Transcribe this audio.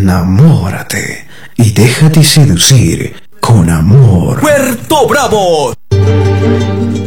Enamórate y déjate seducir con amor. ¡Puerto Bravo!